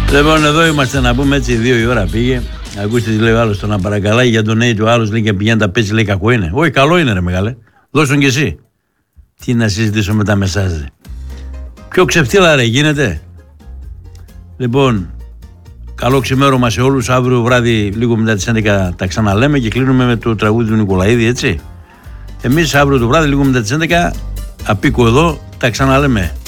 Λοιπόν, εδώ είμαστε να πούμε έτσι, 2 η ώρα πήγε. Ακούστε τι λέει ο άλλος, το να παρακαλάει για τον Νέιτ, ο άλλος λέει και πηγαίνει τα πέσει, λέει κακό είναι. Όχι, καλό είναι ρε μεγάλε. Δώσ' τον κι εσύ. Τι να συζητήσω με τα μεσάζ. Πιο ξεφτύλα ρε γίνεται. Λοιπόν, καλό ξημέρωμα σε όλους. Αύριο βράδυ λίγο μετά τις 11 τα ξαναλέμε και κλείνουμε με το τραγούδι του Νικολαίδη, έτσι. Εμείς αύριο το βράδυ λίγο μετά τις 11 απίκου εδώ τα ξαναλέμε.